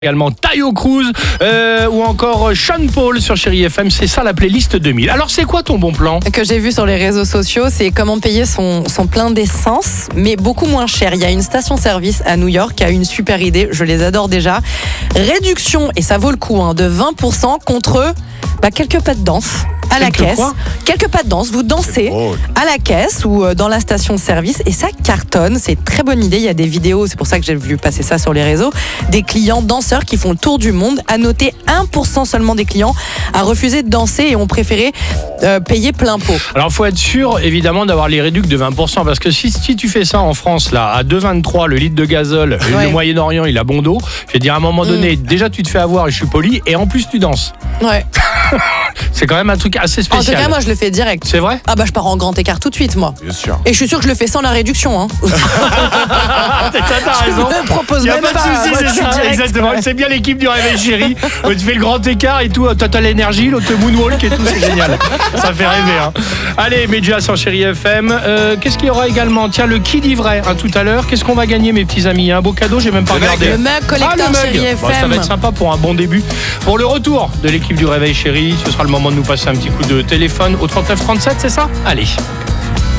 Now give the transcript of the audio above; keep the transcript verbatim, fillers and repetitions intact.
Également Tayo Cruz euh, ou encore Sean Paul sur Chérie F M, c'est ça la playlist deux mille. Alors c'est quoi ton bon plan ? Que j'ai vu sur les réseaux sociaux, c'est comment payer son, son plein d'essence, mais beaucoup moins cher. Il y a une station-service à New York qui a une super idée, je les adore déjà. Réduction, et ça vaut le coup, hein, de vingt pour cent contre bah, quelques pas de danse à la Quelques caisse. quoi Quelques pas de danse, vous dansez à la caisse ou dans la station-service et ça cartonne. C'est une très bonne idée, il y a des vidéos, c'est pour ça que j'ai vu passer ça sur les réseaux, des clients danseurs qui font le tour du monde. À noter, un pour cent seulement des clients a refusé de danser et ont préféré euh, payer plein pot. Alors il faut être sûr évidemment d'avoir les réducs de vingt pour cent parce que si, si tu fais ça en France là à deux virgule vingt-trois le litre de gazole, Ouais. le Moyen-Orient il a bon dos, je vais dire à un moment donné, mm. déjà tu te fais avoir et je suis poli et en plus tu danses. Ouais. C'est quand même un truc assez En tout spécial. cas, moi je le fais direct. C'est vrai ? Ah bah je pars en grand écart tout de suite moi. Bien sûr. Et je suis sûr que je le fais sans la réduction. Hein. T'as, t'as raison. Je me propose Il n'y a même pas de souci, Moi, c'est je suis ça, direct. exactement. C'est bien l'équipe du Réveil Chéri. Tu fais le grand écart et tout, t'as, t'as l'énergie, l'autre te moonwalk et tout, c'est génial. Ça fait rêver. Hein. Allez, Medja sur Chéri F M. Euh, qu'est-ce qu'il y aura également ? Tiens, le qui dit vrai hein, tout à l'heure. Qu'est-ce qu'on va gagner, mes petits amis ? Un beau cadeau, j'ai même pas Le regardé. Le mug collector Ah, le mug. Chéri F M. Bon, ça va être sympa pour un bon début. Pour le retour de l'équipe du Réveil Chéri, ce sera le moment de nous passer un petit coup de téléphone au trente-neuf trente-sept, c'est ça ? Allez.